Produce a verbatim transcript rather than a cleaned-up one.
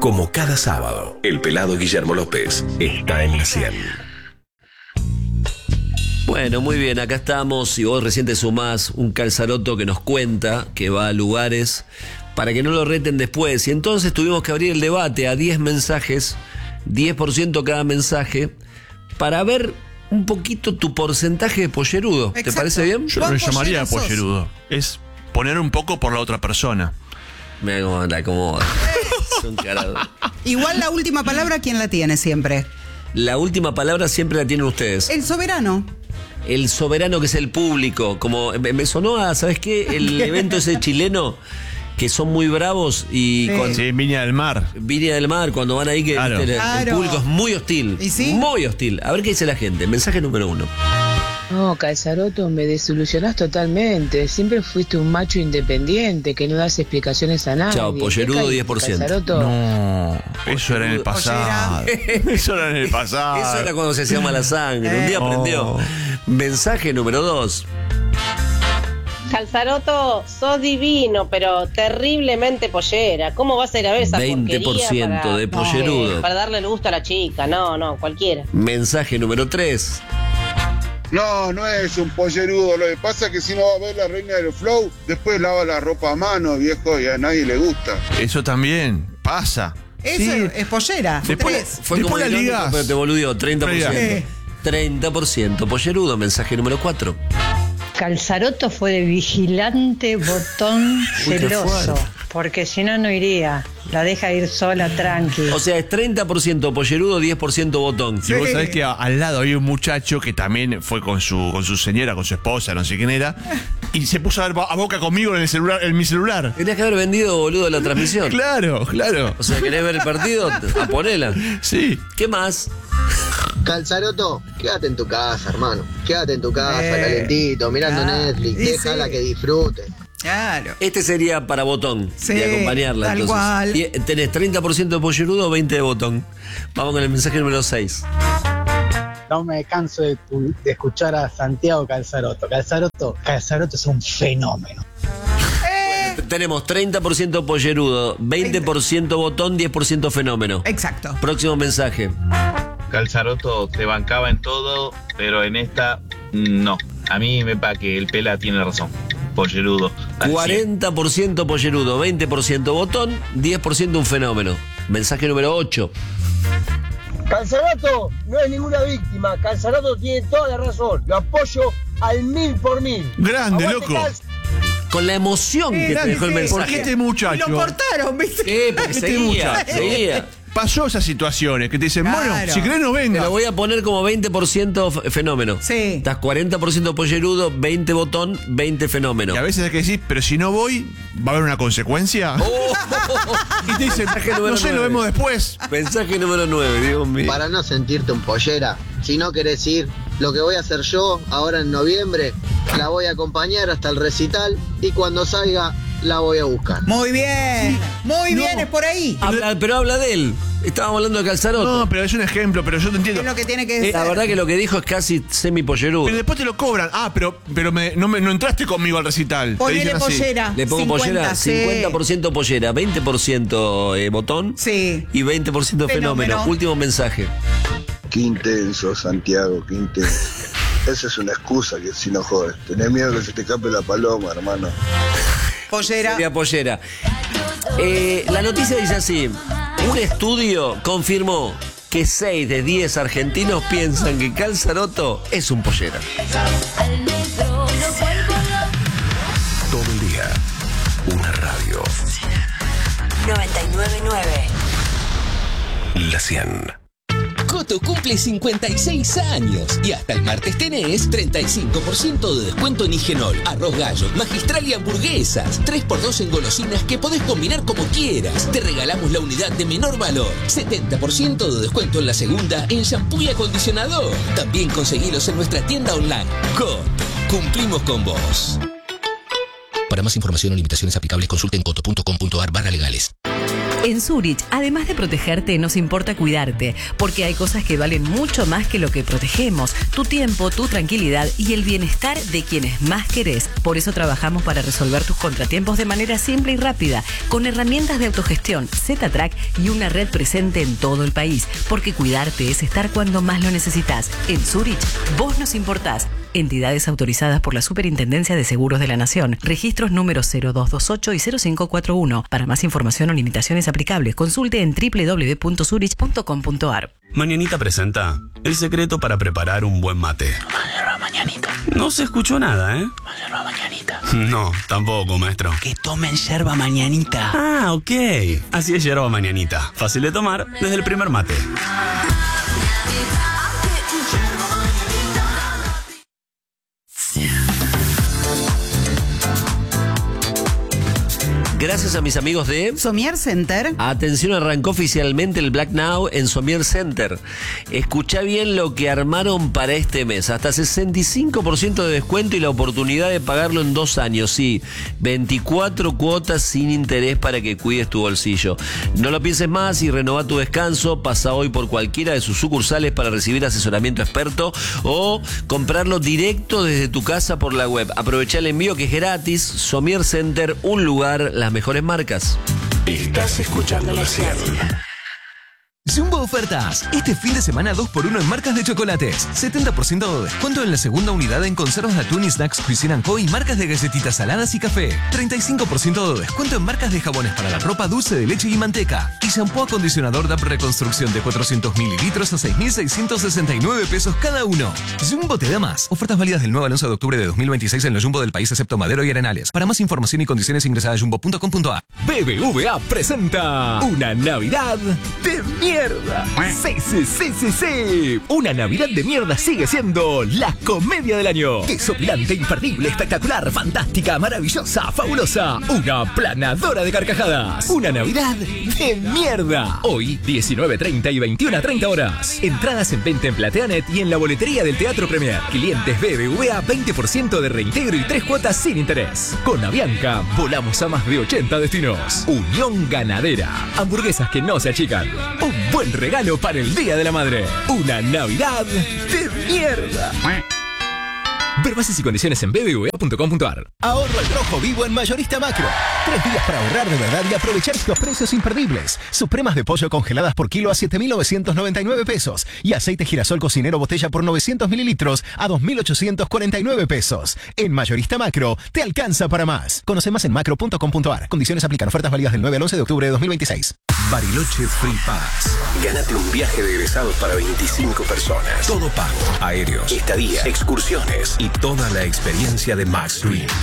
Como cada sábado, el pelado Guillermo López está en la cien. Bueno, muy bien, acá estamos y vos recién te sumás un calzaroto que nos cuenta que va a lugares para que no lo reten después. Y entonces tuvimos que abrir el debate a diez mensajes, diez por ciento cada mensaje, para ver un poquito tu porcentaje de pollerudo. Exacto. ¿Te parece bien? Yo no le llamaría pollerudo. Es poner un poco por la otra persona. Me acomoda, acomoda. Son carados. Igual la última palabra, ¿quién la tiene siempre? La última palabra siempre la tienen ustedes. El soberano. El soberano, que es el público. Como me, me sonó a, ¿sabes qué? El evento ese chileno, que son muy bravos y Sí. con Sí, Viña del Mar. Viña del Mar, cuando van ahí, que Claro. el, el Claro. público es muy hostil. ¿Y sí? Muy hostil. A ver qué dice la gente. Mensaje número uno. No, Calzaroto, me desilusionás totalmente. Siempre fuiste un macho independiente que no das explicaciones a nadie. Chao, pollerudo, ¿Qué caíste, diez por ciento. Calzaroto? No, eso era en el pasado. Eso era en el pasado. Eso era cuando se hacía mala sangre. Un día Oh. aprendió. Mensaje número dos. Calzaroto, sos divino, pero terriblemente pollera. ¿Cómo vas a ir a ver esa veinte por ciento porquería para, de pollerudo. eh, para darle el gusto a la chica? No, no, cualquiera. Mensaje número tres. No, no es un pollerudo. Lo que pasa es que si no va a ver la reina del flow, después lava la ropa a mano, viejo, y a nadie le gusta. Eso también pasa. Eso Sí. es pollera. Después- Tres. Fue como Después la irónico, ligás. pero te boludió. treinta por ciento. Sí. treinta por ciento pollerudo. Mensaje número cuatro. Calzaroto fue de vigilante botón Uy, qué celoso, fuerte. porque si no, no iría. La deja ir sola, tranqui. O sea, es treinta por ciento pollerudo, diez por ciento botón. Y vos sabés que a- al lado había un muchacho que también fue con su con su señora, con su esposa, no sé quién era, y se puso a ver a boca conmigo en el celular, en mi celular. Tenías que haber vendido, boludo, la transmisión. Claro, claro. O sea, ¿querés ver el partido? A ponela. Sí. ¿Qué más? Calzaroto, quédate en tu casa, hermano. Quédate en tu casa, Eh, calentito, mirando ah, Netflix. y Déjala sí. que disfrute. Claro. Este sería para botón. Sí, y acompañarla. tal entonces. cual. Y tenés treinta por ciento de pollerudo, veinte de botón. Vamos con el mensaje número seis. No me canso de, tu- de escuchar a Santiago Calzaroto. Calzaroto, Calzaroto es un fenómeno. Tenemos treinta por ciento pollerudo, veinte por ciento botón, diez por ciento fenómeno. Exacto. Próximo mensaje. Calzaroto te bancaba en todo, pero en esta no. A mí me pa' que el pela tiene razón. Pollerudo. al cien. cuarenta por ciento pollerudo, veinte por ciento botón, diez por ciento un fenómeno. Mensaje número ocho. Calzaroto no es ninguna víctima. Calzaroto tiene toda la razón. Lo apoyo al mil por mil. Grande, Aguante, loco. Calz- Con la emoción que te dejó el sí. mensaje. ¿Por qué este muchacho? Y lo cortaron, ¿viste? Sí, porque Este seguía, muchacho. seguía. Pasó esas situaciones que te dicen, Claro. bueno, si querés no Te venga. lo voy a poner como veinte por ciento f- fenómeno. Sí. Estás cuarenta por ciento pollerudo, veinte botón, veinte fenómeno. Y a veces hay que decir, pero si no voy, ¿va a haber una consecuencia? Oh. Y te dicen, Mensaje número no sé, lo nueve. vemos después. Mensaje número nueve, Dios mío. Para no sentirte un pollera, si no querés ir, lo que voy a hacer yo ahora en noviembre, la voy a acompañar hasta el recital y cuando salga la voy a buscar. Muy bien. Muy No. bien, es por ahí. Habla- pero habla de él. Estábamos hablando de Calzaroto. No, pero es un ejemplo, pero yo te entiendo. Es lo que tiene que Eh, ser. la verdad que lo que dijo es casi semi-pollerudo. Pero después te lo cobran. Ah, pero, pero me- no, me, no entraste conmigo al recital. Te Ponele dicen así. pollera. Le pongo cincuenta, pollera, sí. cincuenta por ciento pollera, veinte por ciento eh, botón Sí. y veinte por ciento fenómeno. Fenómeno. Último mensaje. Qué intenso, Santiago, qué intenso. Esa es una excusa que si no jodes. Tenés miedo que se te escape la paloma, hermano. Pollera. Sería pollera. Eh, la noticia dice así: un estudio confirmó que seis de diez argentinos piensan que Calzaroto es un pollera. Todo el día, una radio. noventa y nueve punto nueve. La cien. Coto cumple cincuenta y seis años y hasta el martes tenés treinta y cinco por ciento de descuento en Higenol, arroz gallo, magistral y hamburguesas. tres por dos en golosinas que podés combinar como quieras. Te regalamos la unidad de menor valor. setenta por ciento de descuento en la segunda en shampoo y acondicionador. También conseguilos en nuestra tienda online. Coto, cumplimos con vos. Para más información o limitaciones aplicables consulten coto punto com punto ar barra legales. En Zurich, además de protegerte, nos importa cuidarte, porque hay cosas que valen mucho más que lo que protegemos: tu tiempo, tu tranquilidad y el bienestar de quienes más querés. Por eso trabajamos para resolver tus contratiempos de manera simple y rápida, con herramientas de autogestión, Z-Track y una red presente en todo el país, porque cuidarte es estar cuando más lo necesitas. En Zurich, vos nos importás. Entidades autorizadas por la Superintendencia de Seguros de la Nación. Registros número cero dos dos ocho y cero cinco cuatro uno. Para más información o limitaciones aplicables, consulte en doble u doble u doble u punto zurich punto com punto a r. Mañanita presenta el secreto para preparar un buen mate. Yerba mañanita. No se escuchó nada, ¿eh? Yerba mañanita. No, tampoco, maestro. Que tomen yerba mañanita. Ah, ok. Así es yerba mañanita. Fácil de tomar desde el primer mate. Gracias a mis amigos de Somier Center. Atención, arrancó oficialmente el Black Now en Somier Center. Escuchá bien lo que armaron para este mes. Hasta sesenta y cinco por ciento de descuento y la oportunidad de pagarlo en dos años. Sí, veinticuatro cuotas sin interés para que cuides tu bolsillo. No lo pienses más y renová tu descanso. Pasa hoy por cualquiera de sus sucursales para recibir asesoramiento experto o comprarlo directo desde tu casa por la web. Aprovechá el envío que es gratis. Somier Center, un lugar, las mejores marcas. Estás escuchando la Ciudad. Jumbo Ofertas. Este fin de semana dos por uno en marcas de chocolates. setenta por ciento de descuento en la segunda unidad en conservas de atún y snacks Cuisine and Co. y marcas de galletitas saladas y café. treinta y cinco por ciento de descuento en marcas de jabones para la ropa, dulce de leche y manteca. Y shampoo acondicionador D A P Reconstrucción de cuatrocientos mililitros a seis mil seiscientos sesenta y nueve pesos cada uno. Jumbo te da más. Ofertas válidas del nueve al once de octubre de dos mil veintiséis en los Jumbo del país excepto Madero y Arenales. Para más información y condiciones ingresa a jumbo punto com punto a r. B B V A presenta una Navidad de mierda. Sí, sí, sí, sí, sí. Una Navidad de mierda sigue siendo la comedia del año. Desopilante, imperdible, espectacular, fantástica, maravillosa, fabulosa. Una planadora de carcajadas. Una Navidad de mierda. Hoy, diecinueve treinta y veintiuna treinta horas. Entradas en venta en Plateanet y en la boletería del Teatro Premier. Clientes B B V A, veinte por ciento de reintegro y tres cuotas sin interés. Con Avianca, volamos a más de ochenta destinos. Unión Ganadera. Hamburguesas que no se achican. Un buen regalo para el Día de la Madre. Una Navidad de mierda. Ver bases y condiciones en b b v a punto com punto a r. Ahorro al rojo vivo en Mayorista Macro. Tres días para ahorrar de verdad y aprovechar estos precios imperdibles. Supremas de pollo congeladas por kilo a siete mil novecientos noventa y nueve pesos. Y aceite girasol cocinero botella por novecientos mililitros a dos mil ochocientos cuarenta y nueve pesos. En Mayorista Macro, te alcanza para más. Conoce más en macro punto com punto a r. Condiciones aplican. Ofertas válidas del nueve al once de octubre de dos mil veintiséis. Bariloche Free Pass. Gánate un viaje de egresados para veinticinco personas. Todo pago. Aéreos, estadía, excursiones y toda la experiencia de Max Dream.